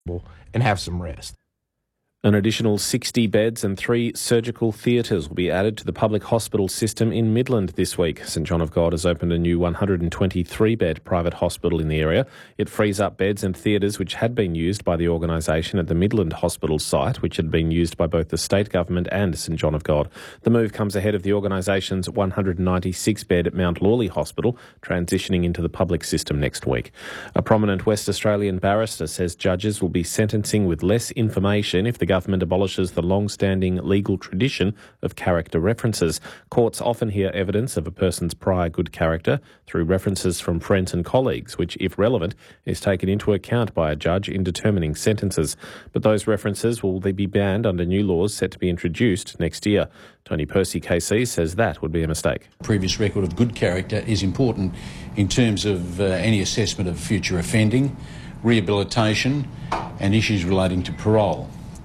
and have some rest. An additional 60 beds and 3 surgical theatres will be added to the public hospital system in Midland this week. St John of God has opened a new 123-bed private hospital in the area. It frees up beds and theatres which had been used by the organisation at the Midland Hospital site, which had been used by both the state government and St John of God. The move comes ahead of the organisation's 196-bed Mount Lawley Hospital transitioning into the public system next week. A prominent West Australian barrister says judges will be sentencing with less information if the government abolishes the long-standing legal tradition of character references. Courts often hear evidence of a person's prior good character through references from friends and colleagues, which, if relevant, is taken into account by a judge in determining sentences. But those references will be banned under new laws set to be introduced next year. Tony Percy KC says that would be a mistake. Previous record of good character is important in terms of any assessment of future offending, rehabilitation and issues relating to parole.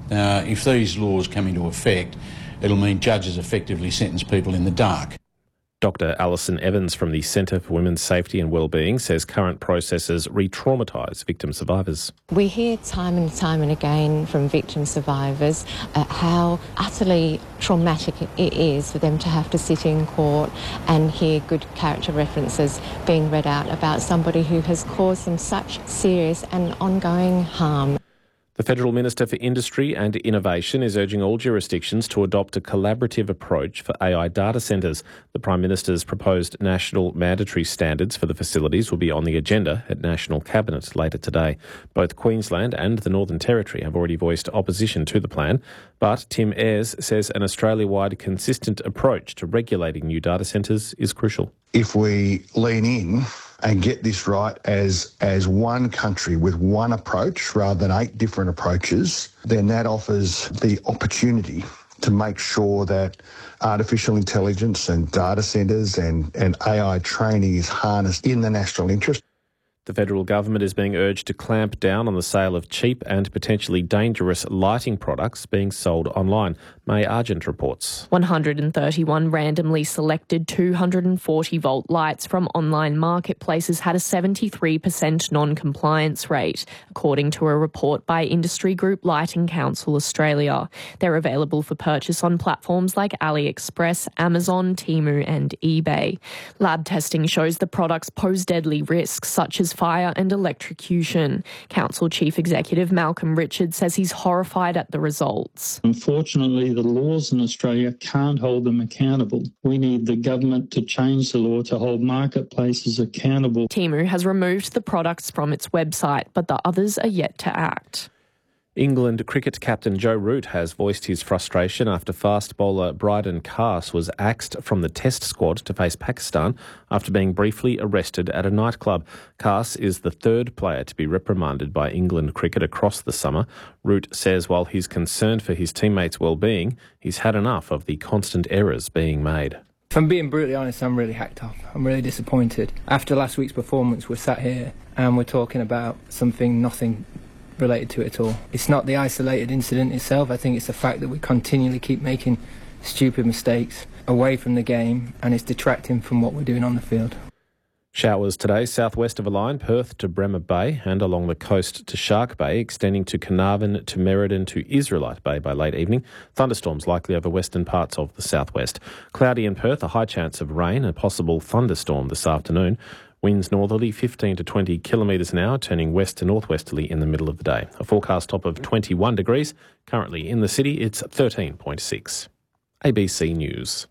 If these laws come into effect, it'll mean judges effectively sentence people in the dark. Dr Alison Evans from the Centre for Women's Safety and Wellbeing says current processes re-traumatise victim survivors. We hear time and time and again from victim survivors how utterly traumatic it is for them to have to sit in court and hear good character references being read out about somebody who has caused them such serious and ongoing harm. The Federal Minister for Industry and Innovation is urging all jurisdictions to adopt a collaborative approach for AI data centres. The Prime Minister's proposed national mandatory standards for the facilities will be on the agenda at National Cabinet later today. Both Queensland and the Northern Territory have already voiced opposition to the plan, but Tim Ayres says an Australia-wide consistent approach to regulating new data centres is crucial. If we lean in and get this right as one country with one approach rather than 8 different approaches, then that offers the opportunity to make sure that artificial intelligence and data centres and AI training is harnessed in the national interest. The federal government is being urged to clamp down on the sale of cheap and potentially dangerous lighting products being sold online. May Argent reports. 131 randomly selected 240-volt lights from online marketplaces had a 73% non-compliance rate, according to a report by industry group Lighting Council Australia. They're available for purchase on platforms like AliExpress, Amazon, Temu and eBay. Lab testing shows the products pose deadly risks such as fire and electrocution. Council Chief Executive Malcolm Richards says he's horrified at the results. Unfortunately, the laws in Australia can't hold them accountable. We need the government to change the law to hold marketplaces accountable. Temu has removed the products from its website, but the others are yet to act. England cricket captain Joe Root has voiced his frustration after fast bowler Bryden Carse was axed from the Test squad to face Pakistan after being briefly arrested at a nightclub. Carse is the 3rd player to be reprimanded by England cricket across the summer. Root says while he's concerned for his teammates' well-being, he's had enough of the constant errors being made. If I'm being brutally honest, I'm really hacked off. I'm really disappointed. After last week's performance, we're sat here and we're talking about nothing related to it at all. It's not the isolated incident itself. I think it's the fact that we continually keep making stupid mistakes away from the game, and it's detracting from what we're doing on the field. Showers today, southwest of a line, Perth to Bremer Bay and along the coast to Shark Bay, extending to Carnarvon to Merredin to Israelite Bay by late evening. Thunderstorms likely over western parts of the southwest. Cloudy in Perth, a high chance of rain, a possible thunderstorm this afternoon. Winds northerly 15 to 20 kilometres an hour, turning west to northwesterly in the middle of the day. A forecast top of 21 degrees. Currently in the city, it's 13.6. ABC News.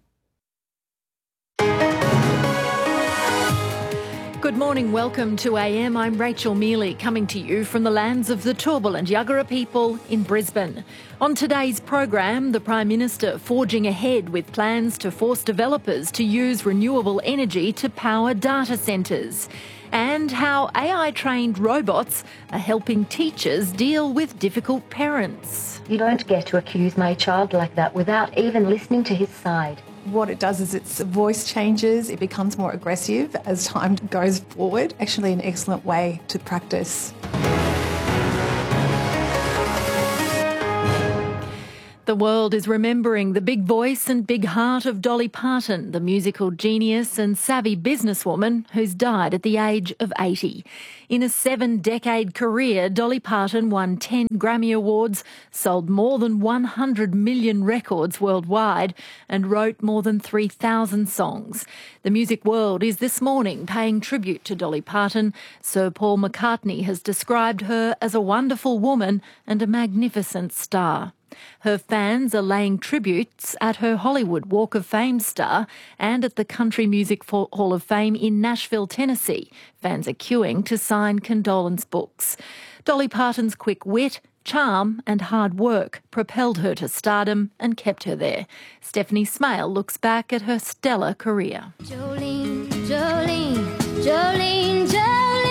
Good morning, welcome to AM. I'm Rachel Mealy, coming to you from the lands of the Turrbal and Yuggera people in Brisbane. On today's program, the Prime Minister forging ahead with plans to force developers to use renewable energy to power data centres, and how AI-trained robots are helping teachers deal with difficult parents. You don't get to accuse my child like that without even listening to his side. What it does is its voice changes, it becomes more aggressive as time goes forward. Actually an excellent way to practice. The world is remembering the big voice and big heart of Dolly Parton, the musical genius and savvy businesswoman who's died at the age of 80. In a 7-decade career, Dolly Parton won 10 Grammy Awards, sold more than 100 million records worldwide, and wrote more than 3,000 songs. The music world is this morning paying tribute to Dolly Parton. Sir Paul McCartney has described her as a wonderful woman and a magnificent star. Her fans are laying tributes at her Hollywood Walk of Fame star and at the Country Music Hall of Fame in Nashville, Tennessee. Fans are queuing to sign condolence books. Dolly Parton's quick wit, charm and hard work propelled her to stardom and kept her there. Stephanie Smale looks back at her stellar career. Jolene, Jolene, Jolene, Jolene,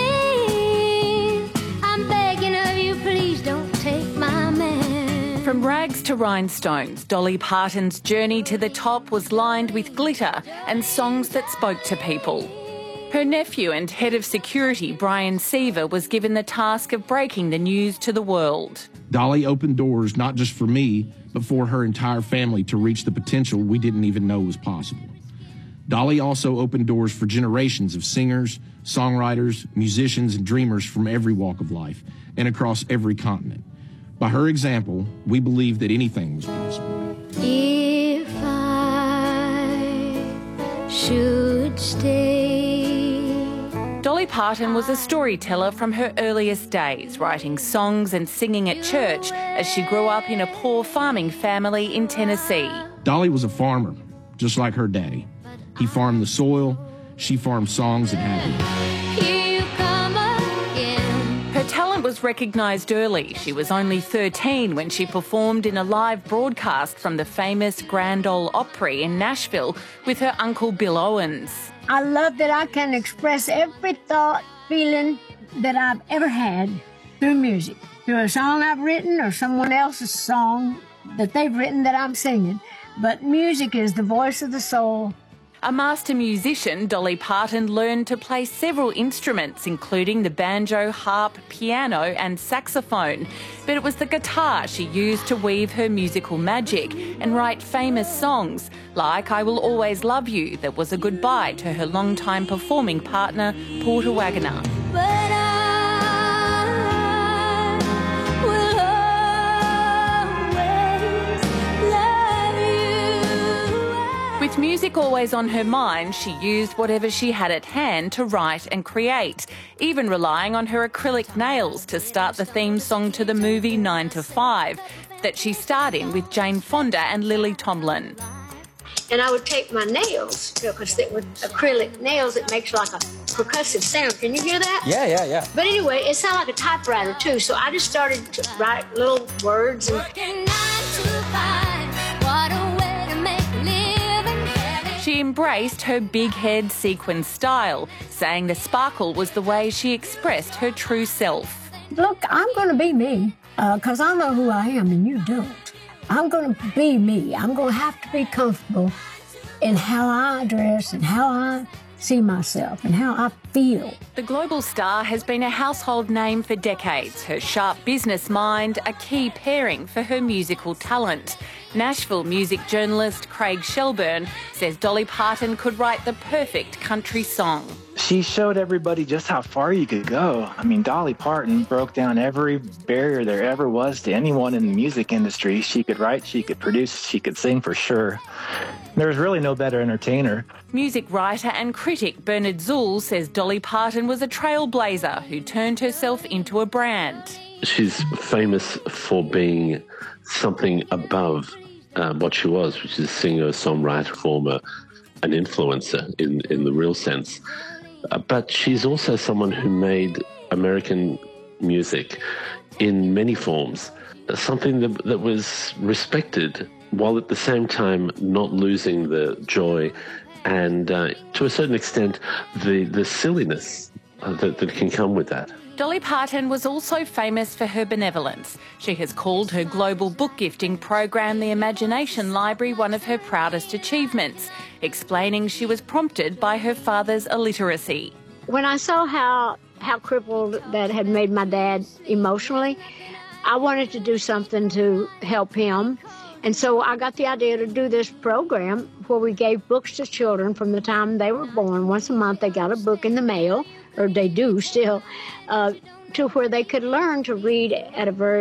I'm begging of you, please don't take my man. From rags to rhinestones, Dolly Parton's journey to the top was lined with glitter and songs that spoke to people. Her nephew and head of security, Brian Seaver, was given the task of breaking the news to the world. Dolly opened doors not just for me, but for her entire family to reach the potential we didn't even know was possible. Dolly also opened doors for generations of singers, songwriters, musicians, and dreamers from every walk of life and across every continent. By her example, we believed that anything was possible. If I should stay. Dolly Parton was a storyteller from her earliest days, writing songs and singing at church as she grew up in a poor farming family in Tennessee. Dolly was a farmer, just like her daddy. He farmed the soil, she farmed songs and happiness. Her talent was recognised early. She was only 13 when she performed in a live broadcast from the famous Grand Ole Opry in Nashville with her uncle Bill Owens. I love that I can express every thought, feeling that I've ever had through music, through a song I've written or someone else's song that they've written that I'm singing. But music is the voice of the soul. A master musician, Dolly Parton learned to play several instruments, including the banjo, harp, piano and saxophone. But it was the guitar she used to weave her musical magic and write famous songs like I Will Always Love You, that was a goodbye to her longtime performing partner, Porter Wagoner. With music always on her mind, she used whatever she had at hand to write and create, even relying on her acrylic nails to start the theme song to the movie 9 to 5 that she starred in with Jane Fonda and Lily Tomlin. And I would take my nails, because with acrylic nails, it makes like a percussive sound. Can you hear that? Yeah. But anyway, it sounded like a typewriter too, so I just started to write little words. And she embraced her big head sequin style, saying the sparkle was the way she expressed her true self. Look, I'm going to be me, because I know who I am and you don't. I'm going to be me. I'm going to have to be comfortable in how I dress and how I see myself and how I feel. The global star has been a household name for decades. Her sharp business mind, a key pairing for her musical talent. Nashville music journalist Craig Shelburne says Dolly Parton could write the perfect country song. She showed everybody just how far you could go. I mean, Dolly Parton broke down every barrier there ever was to anyone in the music industry. She could write, she could produce, she could sing for sure. There was really no better entertainer. Music writer and critic Bernard Zuhl says Dolly Parton was a trailblazer who turned herself into a brand. She's famous for being something above what she was, which is a singer, songwriter, performer, an influencer in the real sense. But she's also someone who made American music in many forms, something that was respected, while at the same time not losing the joy and, to a certain extent, the silliness that can come with that. Dolly Parton was also famous for her benevolence. She has called her global book gifting program, the Imagination Library, one of her proudest achievements, explaining she was prompted by her father's illiteracy. When I saw how crippled that had made my dad emotionally, I wanted to do something to help him. And so I got the idea to do this program where we gave books to children from the time they were born. Once a month they got a book in the mail, or they do still, to where they could learn to read at a very